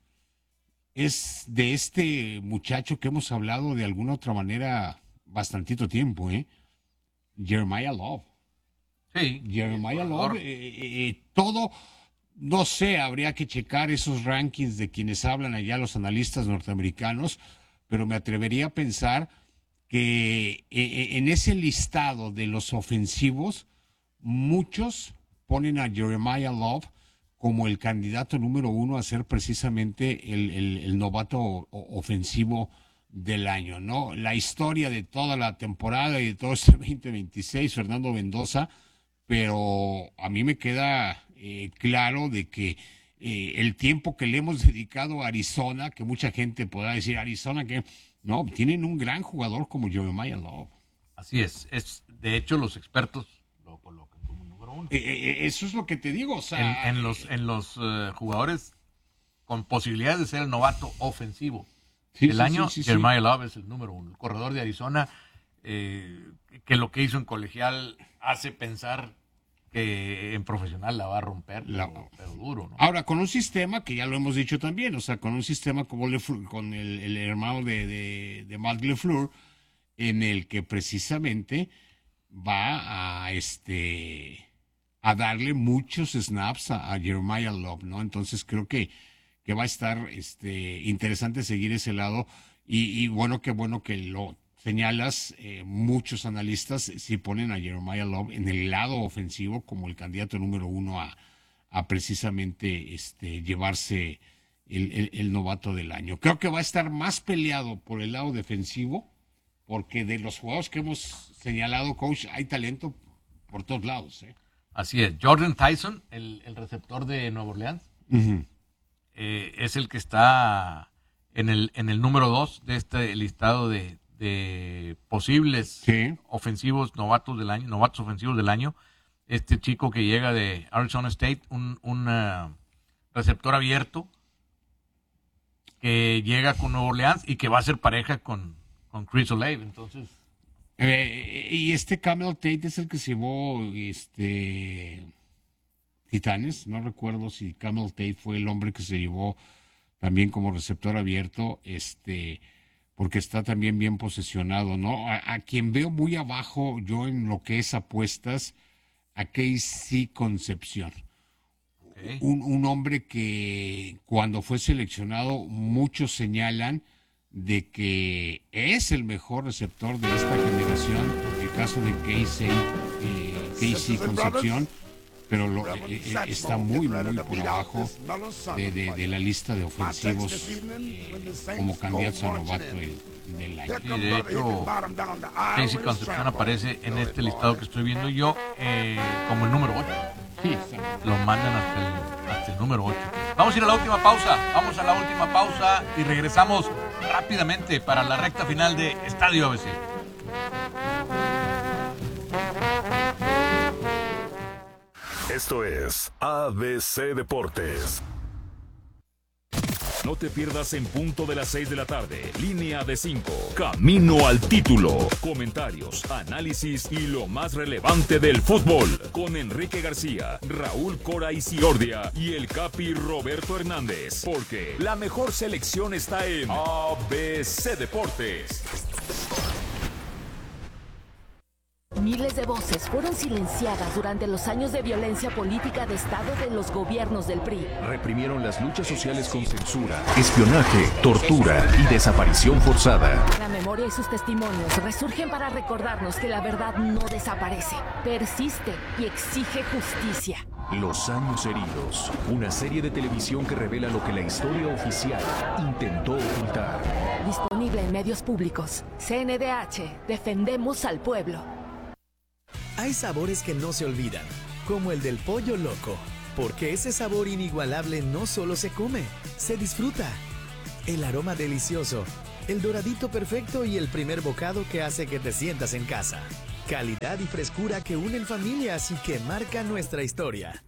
es de este muchacho que hemos hablado de alguna otra manera bastantito tiempo, ¿eh? Jeremiah Love. Sí. Jeremiah Love, eh, eh, eh, todo, no sé, habría que checar esos rankings de quienes hablan allá, los analistas norteamericanos, pero me atrevería a pensar que eh, en ese listado de los ofensivos, muchos ponen a Jeremiah Love como el candidato número uno a ser precisamente el, el, el novato o, ofensivo del año, ¿no? La historia de toda la temporada y de todo este veinte veintiséis, Fernando Mendoza, pero a mí me queda eh, claro de que eh, el tiempo que le hemos dedicado a Arizona, que mucha gente podrá decir, Arizona, que no, tienen un gran jugador como Jeremiah Love. Así es, es de hecho los expertos lo colocan como número uno. Eh, eh, eso es lo que te digo, o sea... En, en los, en los uh, jugadores con posibilidades de ser el novato ofensivo sí, del sí, año, sí, sí, Jeremiah sí. Love es el número uno. El corredor de Arizona, eh, que lo que hizo en colegial hace pensar que en profesional la va a romper, La... pero, pero duro, ¿no? Ahora, con un sistema que ya lo hemos dicho también, o sea, con un sistema como Lefleur, con el, el hermano de, de, de Matt LeFleur, en el que precisamente va a este a darle muchos snaps a, a Jeremiah Love, ¿no? Entonces creo que, que va a estar este interesante seguir ese lado y, y bueno, qué bueno que lo señalas, eh, muchos analistas sí ponen a Jeremiah Love en el lado ofensivo como el candidato número uno a, a precisamente este, llevarse el, el, el novato del año. Creo que va a estar más peleado por el lado defensivo, porque de los jugadores que hemos señalado, coach, hay talento por todos lados, ¿eh? Así es. Jordan Tyson, el, el receptor de Nueva Orleans, uh-huh. eh, es el que está en el, en el número dos de este listado de de posibles sí. ofensivos novatos del año, novatos ofensivos del año. Este chico que llega de Arizona State, un, un uh, receptor abierto que llega con Nueva Orleans y que va a ser pareja con, con Chris Olave. Entonces, eh, y este Camel Tate es el que se llevó este Titanes, no recuerdo si Camel Tate fue el hombre que se llevó también como receptor abierto, este porque está también bien posesionado, ¿no? A, a quien veo muy abajo yo en lo que es apuestas, a Casey Concepción. Okay. Un, un hombre que cuando fue seleccionado muchos señalan de que es el mejor receptor de esta generación, en el caso de Casey, eh, Casey Concepción, pero lo, eh, está muy, muy por abajo de, de, de la lista de ofensivos eh, como candidatos a novato del, del año. Y de hecho, Casey Concepción aparece en este listado que estoy viendo yo eh, como el número ocho. Sí, lo mandan hasta el, hasta el número ocho. Vamos a ir a la última pausa, vamos a la última pausa y regresamos rápidamente para la recta final de Estadio A B C. Esto es A B C Deportes. No te pierdas en punto de las seis de la tarde. Línea de cinco. Camino al título. Comentarios, análisis y lo más relevante del fútbol. Con Enrique García, Raúl Cora Isiordia y el Capi Roberto Hernández. Porque la mejor selección está en A B C Deportes. Miles de voces fueron silenciadas durante los años de violencia política de Estado de los gobiernos del P R I. Reprimieron las luchas sociales con censura, espionaje, tortura y desaparición forzada. La memoria y sus testimonios resurgen para recordarnos que la verdad no desaparece, persiste y exige justicia. Los años heridos, una serie de televisión que revela lo que la historia oficial intentó ocultar. Disponible en medios públicos. C N D H, defendemos al pueblo. Hay sabores que no se olvidan, como el del pollo loco, porque ese sabor inigualable no solo se come, se disfruta. El aroma delicioso, el doradito perfecto y el primer bocado que hace que te sientas en casa. Calidad y frescura que unen familias y que marcan nuestra historia.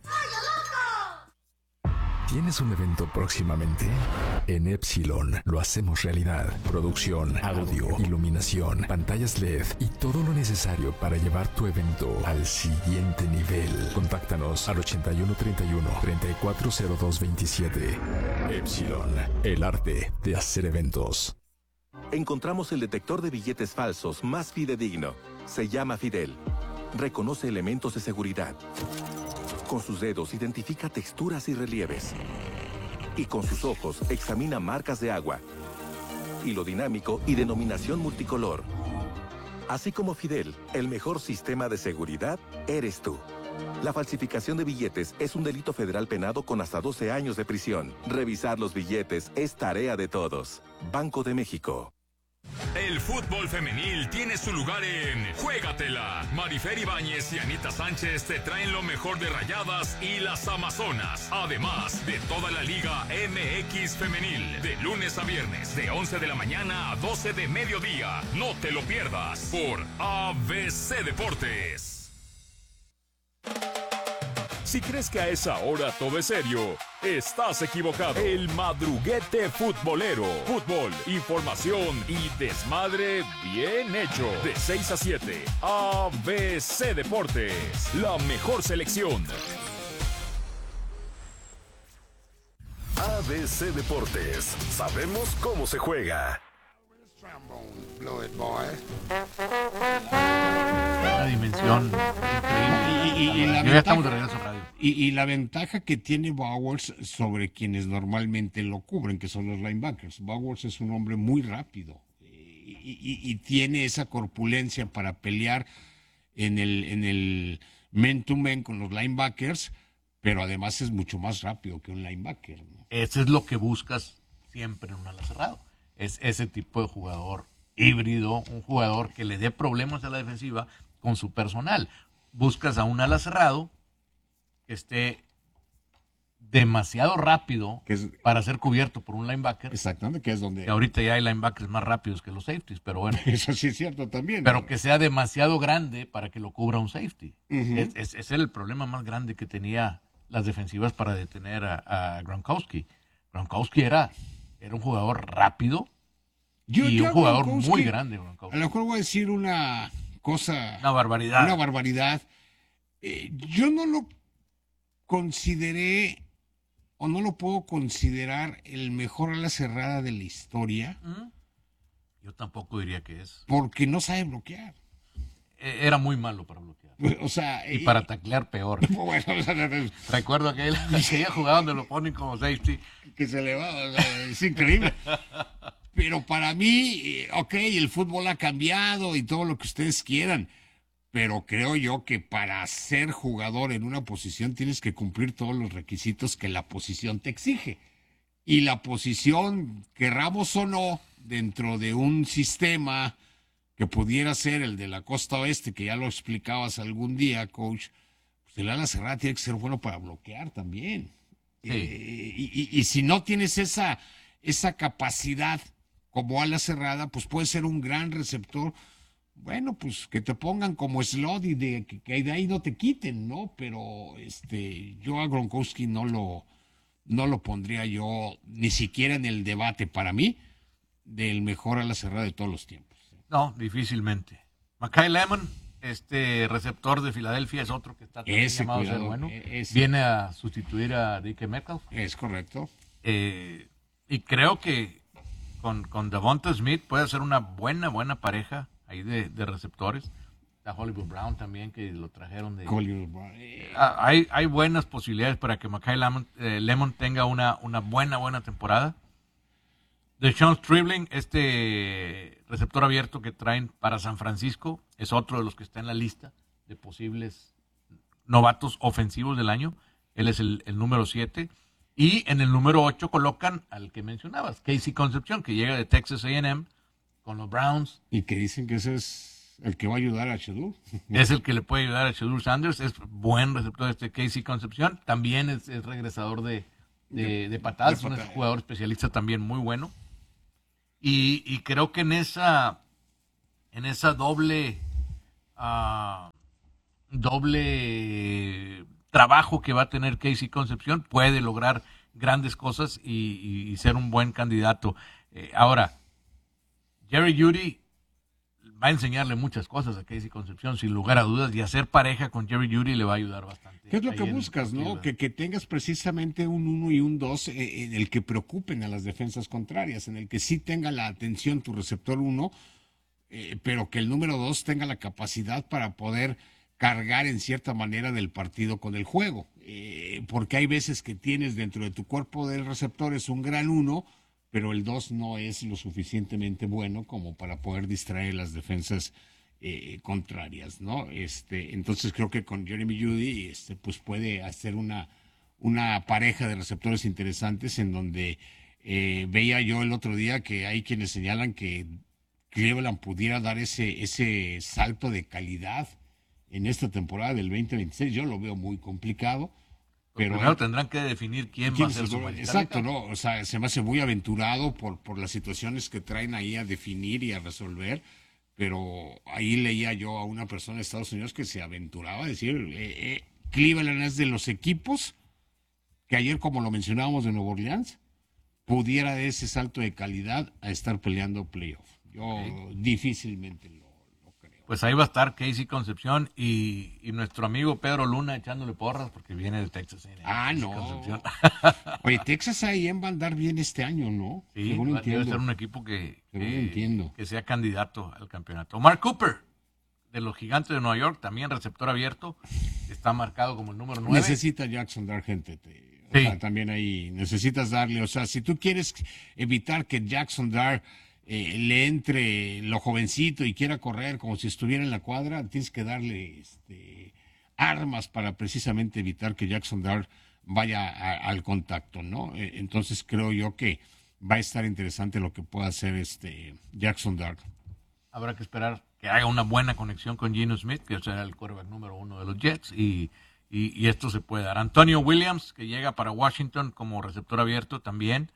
¿Tienes un evento próximamente? En Epsilon lo hacemos realidad. Producción, audio, iluminación, pantallas L E D y todo lo necesario para llevar tu evento al siguiente nivel. Contáctanos al ochenta y uno treinta y uno, treinta y cuatro cero dos veintisiete. Epsilon, el arte de hacer eventos. Encontramos el detector de billetes falsos más fidedigno. Se llama Fidel. Reconoce elementos de seguridad. Con sus dedos identifica texturas y relieves. Y con sus ojos examina marcas de agua, hilo dinámico y denominación multicolor. Así como Fidel, el mejor sistema de seguridad eres tú. La falsificación de billetes es un delito federal penado con hasta doce años de prisión. Revisar los billetes es tarea de todos. Banco de México. El fútbol femenil tiene su lugar en Juégatela. Marifer Ibáñez y Anita Sánchez te traen lo mejor de Rayadas y las Amazonas. Además de toda la Liga M X Femenil. De lunes a viernes, de once de la mañana a doce de mediodía. No te lo pierdas por A B C Deportes. Si crees que a esa hora todo es serio, estás equivocado. El madruguete futbolero. Fútbol, información y desmadre bien hecho. De seis a siete, A B C Deportes. La mejor selección. A B C Deportes. Sabemos cómo se juega. Una dimensión increíble. Y, y, y, la ya ventaja, estamos de regreso a radio. Y, y la ventaja que tiene Bowers sobre quienes normalmente lo cubren, que son los linebackers. Bowers es un hombre muy rápido y, y, y tiene esa corpulencia para pelear en el, en el man-to-man con los linebackers, pero además es mucho más rápido que un linebacker, ¿no? Eso es lo que buscas siempre en un ala cerrado. Es ese tipo de jugador híbrido, un jugador que le dé problemas a la defensiva con su personal. Buscas a un ala cerrado que esté demasiado rápido que es, para ser cubierto por un linebacker. Exactamente, que es donde... Que ahorita ya hay linebackers más rápidos que los safeties, pero bueno. Eso sí es cierto también. Pero que sea demasiado grande para que lo cubra un safety. Uh-huh. es, es, ese era el problema más grande que tenía las defensivas para detener a, a Gronkowski. Gronkowski era... Era un jugador rápido yo, y yo un jugador Gronkowski, muy grande. Gronkowski. A lo mejor voy a decir una cosa... Una barbaridad. Una barbaridad. Eh, yo no lo consideré o no lo puedo considerar el mejor ala cerrada de la historia. ¿Mm? Yo tampoco diría que es. Porque no sabe bloquear. Era muy malo para bloquear. O sea, y eh, para taclear peor. Bueno, o sea, recuerdo aquel que jugaba donde lo ponen como safety. Que se le va, o sea, es increíble. Pero para mí, ok, el fútbol ha cambiado y todo lo que ustedes quieran, pero creo yo que para ser jugador en una posición tienes que cumplir todos los requisitos que la posición te exige. Y la posición, querramos o no, dentro de un sistema que pudiera ser el de la costa oeste, que ya lo explicabas algún día, coach, pues el ala cerrada tiene que ser bueno para bloquear también. Sí. Eh, y, y, y si no tienes esa, esa capacidad como ala cerrada, pues puede ser un gran receptor. Bueno, pues que te pongan como slot y de, que, que de ahí no te quiten, ¿no? Pero este, yo a Gronkowski no lo, no lo pondría yo ni siquiera en el debate para mí del mejor ala cerrada de todos los tiempos. No, difícilmente. Mackay Lemon, este receptor de Filadelfia, es otro que está también ese, llamado cuidado, a ser bueno. Ese. Viene a sustituir a D K Metcalf. Es correcto. Eh, y creo que con, con Devonta Smith puede ser una buena, buena pareja ahí de, de receptores. Está Hollywood Brown también, que lo trajeron de... Hollywood Brown. Eh. Ah, hay, hay buenas posibilidades para que Mackay Lemon, eh, Lemon tenga una, una buena, buena temporada. DeShaun Stribling, este receptor abierto que traen para San Francisco, es otro de los que está en la lista de posibles novatos ofensivos del año. él es el, el número siete. Y en el número ocho colocan al que mencionabas, Casey Concepción, que llega de Texas A and M con los Browns. Y que dicen que ese es el que va a ayudar a Shedeur. Es el que le puede ayudar a Shedeur Sanders, es buen receptor este Casey Concepción, también es, es regresador de, de, de patadas, de es un jugador especialista también muy bueno. Y, y creo que en esa, en esa doble, uh, doble trabajo que va a tener Casey Concepción, puede lograr grandes cosas y, y, y ser un buen candidato. Eh, ahora, Jerry Jeudy va a enseñarle muchas cosas a Casey Concepción, sin lugar a dudas, y hacer pareja con Jerry Jeudy le va a ayudar bastante. ¿Qué es lo que buscas, no? Que, que tengas precisamente un uno y un dos eh, en el que preocupen a las defensas contrarias, en el que sí tenga la atención tu receptor uno, eh, pero que el número dos tenga la capacidad para poder cargar en cierta manera del partido con el juego. Eh, porque hay veces que tienes dentro de tu cuerpo de receptores un gran uno, pero el dos no es lo suficientemente bueno como para poder distraer las defensas eh, contrarias, ¿no? Este, entonces creo que con Jeremy Jeudy este, pues puede hacer una, una pareja de receptores interesantes en donde eh, veía yo el otro día que hay quienes señalan que Cleveland pudiera dar ese, ese salto de calidad en esta temporada del veinte veintiséis. Yo lo veo muy complicado. Pero primero tendrán que definir quién, quién va a ser su mariscal. Exacto, ¿no? O sea, se me hace muy aventurado por, por las situaciones que traen ahí a definir y a resolver, pero ahí leía yo a una persona de Estados Unidos que se aventuraba a decir, eh, eh, Cleveland es de los equipos que ayer, como lo mencionábamos de Nueva Orleans, pudiera de ese salto de calidad a estar peleando playoff. Yo okay. difícilmente lo Pues ahí va a estar Casey Concepción y, y nuestro amigo Pedro Luna echándole porras porque viene de Texas. ¿eh? Ah, no. Concepción. Oye, Texas A and M va a andar bien este año, ¿no? Sí, Según va, entiendo. debe ser un equipo que, que, entiendo. que sea candidato al campeonato. Mark Cooper, de los Gigantes de Nueva York, también receptor abierto, está marcado como el número nueve. Necesita Jackson dar gente. Te, o sí. sea, también ahí necesitas darle, o sea, si tú quieres evitar que Jackson Dart Eh, le entre lo jovencito y quiera correr como si estuviera en la cuadra, tienes que darle este, armas para precisamente evitar que Jackson Dart vaya a, al contacto, ¿no? Eh, entonces creo yo que va a estar interesante lo que pueda hacer este Jackson Dart. Habrá que esperar que haga una buena conexión con Geno Smith, que será el quarterback número uno de los Jets, y, y, y esto se puede dar. Antonio Williams, que llega para Washington como receptor abierto también,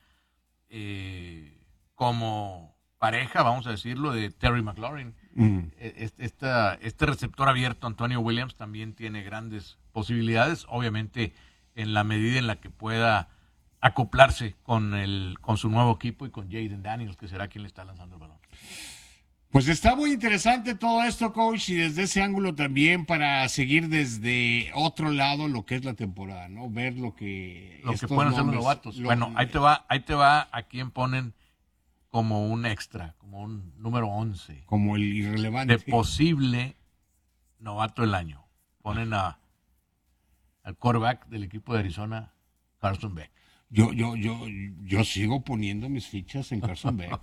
eh, como pareja, vamos a decirlo, de Terry McLaurin. Mm. Esta, este receptor abierto, Antonio Williams, también tiene grandes posibilidades, obviamente en la medida en la que pueda acoplarse con, el, con su nuevo equipo y con Jaden Daniels, que será quien le está lanzando el balón. Pues está muy interesante todo esto, coach, y desde ese ángulo también para seguir desde otro lado lo que es la temporada, ¿no? Ver lo que... Lo que pueden hacer los novatos. Lo, bueno, ahí te va, ahí te va a quien ponen como un extra, como un número once. Como el irrelevante. De posible novato del año. Ponen a al quarterback del equipo de Arizona, Carson Beck. Yo, yo, yo, yo sigo poniendo mis fichas en Carson Beck.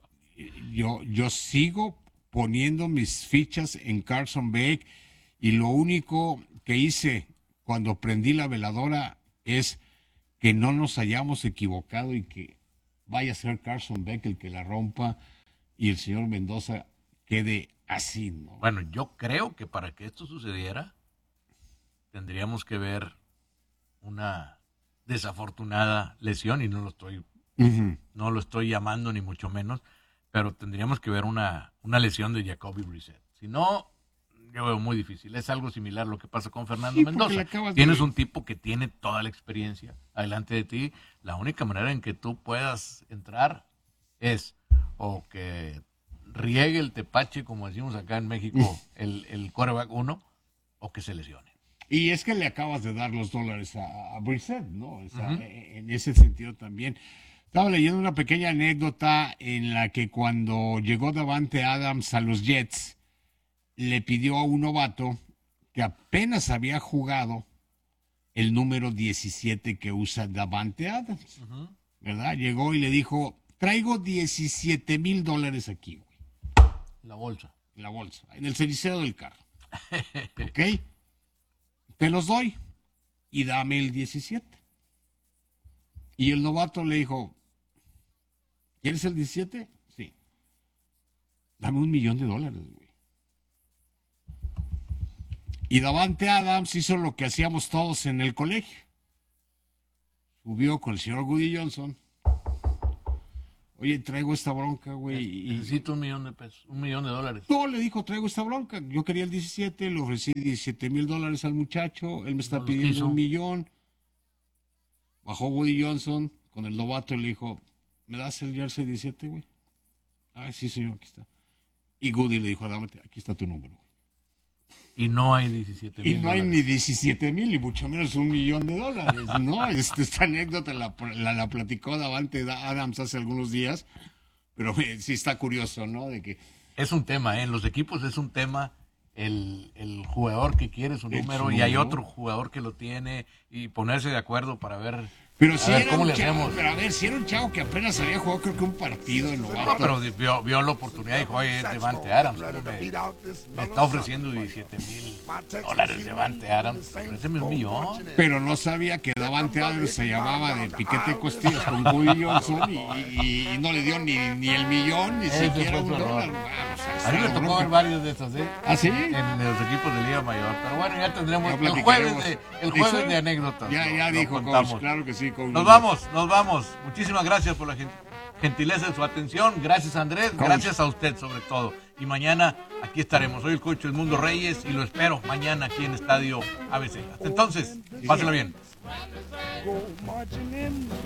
Yo, yo sigo poniendo mis fichas en Carson Beck y lo único que hice cuando prendí la veladora es que no nos hayamos equivocado y que vaya a ser Carson Beck el que la rompa y el señor Mendoza quede así, ¿no? Bueno, yo creo que para que esto sucediera tendríamos que ver una desafortunada lesión y no lo estoy uh-huh. no lo estoy llamando ni mucho menos, pero tendríamos que ver una, una lesión de Jacoby Brissett. Si no, yo veo muy difícil. Es algo similar a lo que pasa con Fernando sí, Mendoza. Tienes de... un tipo que tiene toda la experiencia adelante de ti. La única manera en que tú puedas entrar es o que riegue el tepache, como decimos acá en México, el, el quarterback uno, o que se lesione. Y es que le acabas de dar los dólares a, a Brissett, ¿no? O sea, uh-huh. En ese sentido también. Estaba leyendo una pequeña anécdota en la que cuando llegó Davante Adams a los Jets, le pidió a un novato que apenas había jugado el número diecisiete que usa Davante Adams, uh-huh. ¿verdad? Llegó y le dijo, traigo diecisiete mil dólares aquí, güey. La bolsa. La bolsa, en el cenicero del carro. ¿Ok? Te los doy. y dame el diecisiete. Y el novato le dijo, ¿quieres el diecisiete? Sí. Dame un millón de dólares, güey. Y Davante Adams hizo lo que hacíamos todos en el colegio. Subió con el señor Woody Johnson. Oye, traigo esta bronca, güey. Y... necesito un millón de pesos, un millón de dólares. No, le dijo, traigo esta bronca. Yo quería el diecisiete, le ofrecí diecisiete mil dólares al muchacho. Él me está No, pidiendo quiso. un millón. Bajó Woody Johnson con el novato y le dijo, ¿me das el jersey diecisiete, güey? Ah, sí, señor, aquí está. Y Woody le dijo, dame, aquí está tu número. Y no hay diecisiete mil. Y no hay ni diecisiete mil, y mucho menos un millón de dólares, ¿no? Este, esta anécdota la, la, la platicó Davante Adams hace algunos días, pero eh, sí está curioso, ¿no? De que es un tema, ¿eh? En los equipos es un tema el, el jugador que quiere su El número su y hay número. otro jugador que lo tiene y ponerse de acuerdo para ver, Pero a si ver era cómo un le chavo, hacemos. pero a ver, si era un chavo que apenas había jugado creo que un partido en novato. No, pero vio, vio la oportunidad y dijo, oye, es Davante Adams, ¿cómo me, me está ofreciendo diecisiete mil dólares Davante Adams? Ofréceme un millón. Pero no sabía que Davante Adams se llamaba de piquete de costillas con Woody Johnson y, y- y no le dio ni, ni el millón, ni Ese siquiera fue un su error. dólar. Ah, o sea, A mí me está tocó bronca. ver varios de esos, ¿eh? ¿Ah, sí? En los equipos de Liga Mayor. Pero bueno, ya tendremos Ya el platicaremos. jueves de, el jueves ¿Listo? de anécdotas. Ya, Lo- ya lo dijo, contamos. coach, claro que sí, coach. Nos vamos, nos vamos. Muchísimas gracias por la gen- gentileza de su atención. Gracias, Andrés. Coach. Gracias a usted, sobre todo. Y mañana aquí estaremos. Soy el coach Edmundo Reyes y lo espero mañana aquí en Estadio A B C. Hasta entonces, pásenlo bien.